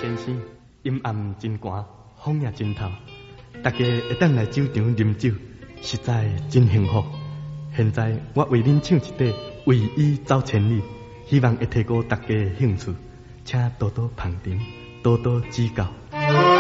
先生，阴暗真寒，风也真透，大家会当来酒场啉酒，实在真幸福。现在我为恁唱一段《为伊走千里》，希望会提高大家的兴趣，请多多捧场，多多指教。